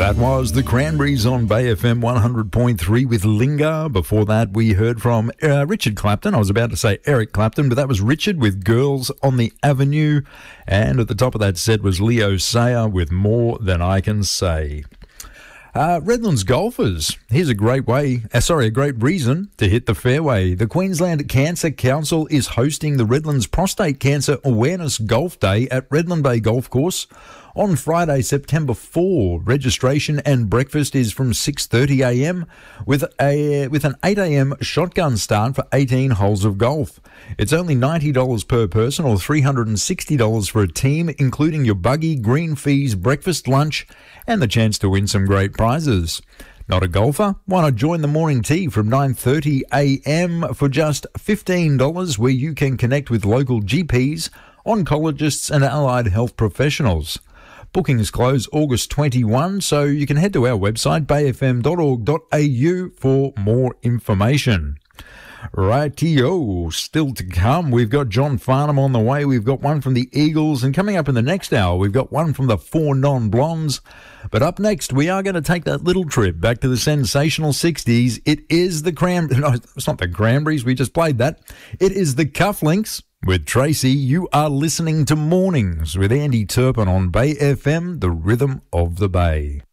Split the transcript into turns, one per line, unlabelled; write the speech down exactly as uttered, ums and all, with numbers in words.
That was the Cranberries on Bay F M one hundred point three with Linger. Before that, we heard from uh, Richard Clapton. I was about to say Eric Clapton, but that was Richard with Girls on the Avenue. And at the top of that set was Leo Sayer with More Than I Can Say. Uh, Redlands golfers, here's a great way, uh, sorry, a great reason to hit the fairway. The Queensland Cancer Council is hosting the Redlands Prostate Cancer Awareness Golf Day at Redland Bay Golf Course on Friday, September fourth. Registration and breakfast is from six thirty a m with a with an eight a m shotgun start for eighteen holes of golf. It's only ninety dollars per person or three hundred sixty dollars for a team, including your buggy, green fees, breakfast, lunch, and the chance to win some great prizes. Not a golfer? Why not join the morning tea from nine thirty a m for just fifteen dollars, where you can connect with local G Ps, oncologists and allied health professionals. Bookings close August twenty-first, so you can head to our website, bay f m dot org dot a u, for more information. Rightio, still to come, we've got John Farnham on the way, we've got one from the Eagles, and coming up in the next hour, we've got one from the Four Non-Blondes. But up next, we are going to take that little trip back to the sensational sixties. It is the Cran... No, it's not the Cranberries, we just played that. It is the Cufflinks. With Tracy. You are listening to Mornings with Andy Turpin on Bay F M, the rhythm of the Bay.